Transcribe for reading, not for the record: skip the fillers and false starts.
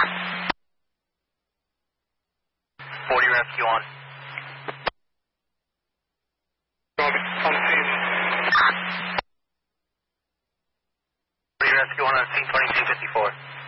40 rescue on. On scene. 40 rescue on scene 2254.